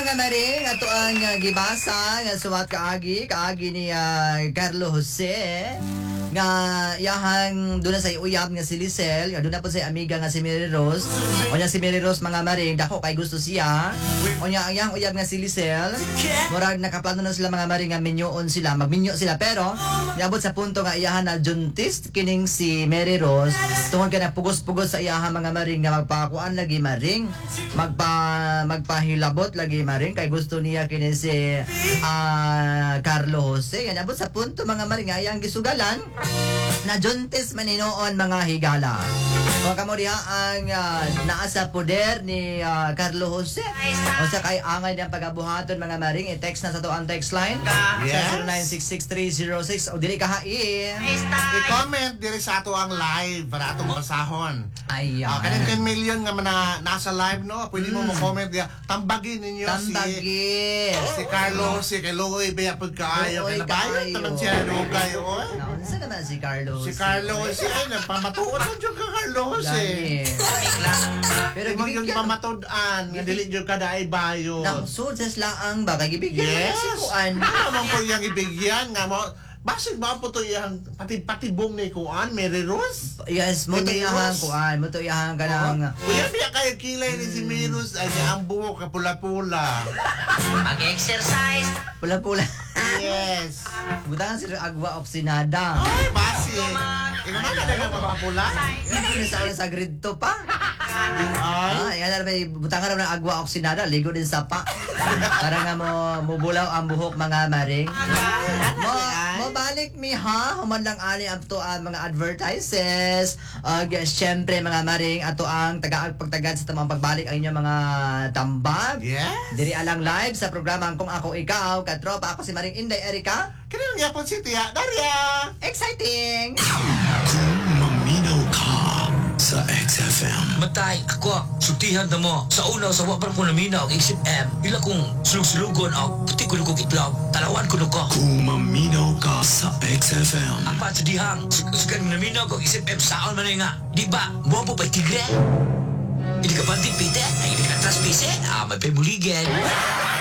mga maring ato ang gibasa nga suwat kaagi ni Carlo Jose nga yahang doon na sa uyab nga si Lisel, nga doon na po sa amiga nga si Mary Rose. O niya si Mary Rose mga maring, dako kay gusto siya. O niya ang yahang uyab nga si Lisel, murag nakaplano na sila mga maring nga minyoon sila, magminyo sila. Pero, niabot sa punto nga iyahan na juntis kining si Mary Rose, tungkol ka na pugos-pugos sa iyahan mga maring nga magpakuan lagi maring, magpahilabot lagi maring, kay gusto niya kini si Carlo Jose. Yan, niabot sa punto mga maring nga iyang gisugalan, na juntis maninoon mga higala. Mga kamuriha ang naasa poder ni Carlo Jose. O sa kay angay niyang pagabuhaton mga maring, i-text na sa to ang text line. Yes. 0966-306 o dili kahain. I-comment diri sa ato ang live para atong basahon. Ayan. Kanang 10 million nga nasa live, no? Pwede mo mo-comment diya. Tambagin ninyo si Carlo, si kay Loy Bea pagkaayo. Kaya nabayan naman siya Lugay. Saan naman si Carlos? Si Carlos, ay, nagpamatuod lang dyan ka Carlos eh. Pero yung pamatudan, nga dili dyan ka daay bayo. Sudas lang ang baka ibigyan. Yes. Kuan. Naman ko yung ibigyan nga mo. Basig ba po to yung patibong ni Kuan, Mary Rose? Yes, mo to yung kuan, mo to yung kanang. Kuya, biya kayo kilay ni si Mary Rose, ay ang buhok ka pula-pula. Mag-exercise. Pula-pula. Yes. Butangan sila agwa obsinada. Ay, basig. Ikaw na talaga mapapula? Yan sa grid to pa. Ay. Yan na may butangan na ng agwa obsinada, ligo din sa pa. Para nga mo bulaw ang buhok mga maring. Mo balik mi ha, human lang ani ang to ang mga advertises. Siyempre mga maring ato ang pagtagad sa tamang pagbalik ang inyong mga tambag. Yes. Diri alang live sa programa Kung Ako Ikaw, katropa ako si Maring Inday Erika. Kanina nga po si Tia Daria. Exciting! Kung maminaw ka sa XFM. Matay, ako, sutihan na mo. Sa una, sa wapar ko namina og isip M. Ila kong sulug-sulugon o puti ko nukong itlog. Talawan ko nuko. Kung maminaw ka sa XFM. Apa sa dihang, sugan namina og isip M saon man nga. Di ba, mo po ba'y tigre? Hindi ka panting pite, ay hindi ka traspise, may pemuligen.